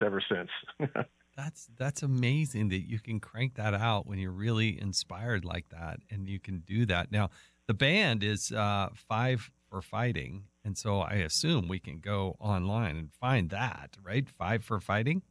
ever since. That's amazing that you can crank that out when you're really inspired like that, and you can do that. Now, the band is Five for Fighting, and so I assume we can go online and find that, right? Five for Fighting.